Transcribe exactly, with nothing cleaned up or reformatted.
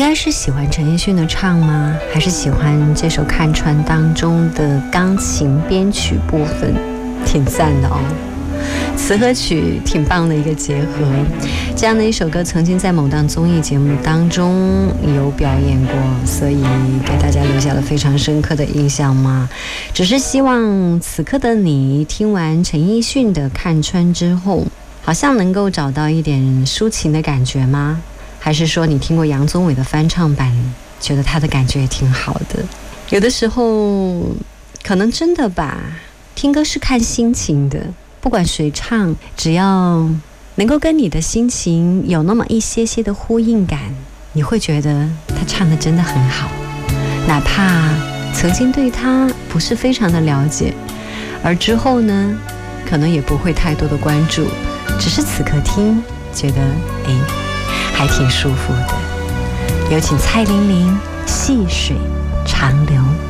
该是喜欢陈奕迅的唱吗？还是喜欢这首《看穿》当中的钢琴编曲部分？挺赞的哦，词和曲挺棒的一个结合。这样的一首歌曾经在某档综艺节目当中有表演过，所以给大家留下了非常深刻的印象嘛。只是希望此刻的你听完陈奕迅的《看穿》之后，好像能够找到一点抒情的感觉吗？还是说你听过杨宗纬的翻唱版，觉得他的感觉也挺好的？有的时候可能真的吧，听歌是看心情的，不管谁唱，只要能够跟你的心情有那么一些些的呼应感，你会觉得他唱的真的很好。哪怕曾经对他不是非常的了解，而之后呢可能也不会太多的关注，只是此刻听觉得哎，还挺舒服的。有请蔡琳琳《细水长流》。